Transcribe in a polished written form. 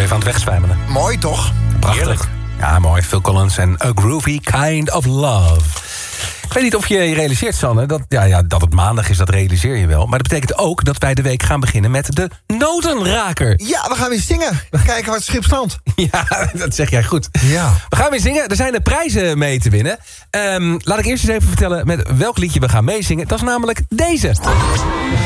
even aan het wegzwijmelen. Mooi toch? Prachtig. Heerlijk. Ja, mooi. Phil Collins en A Groovy Kind of Love. Ik weet niet of je realiseert, Sanne, dat het maandag is, dat realiseer je wel. Maar dat betekent ook dat wij de week gaan beginnen met de notenraker. Ja, we gaan weer zingen. We gaan kijken waar het schip strandt. Ja, dat zeg jij goed. Ja. We gaan weer zingen. Er zijn prijzen mee te winnen. Laat ik eerst eens even vertellen met welk liedje we gaan meezingen. Dat is namelijk deze.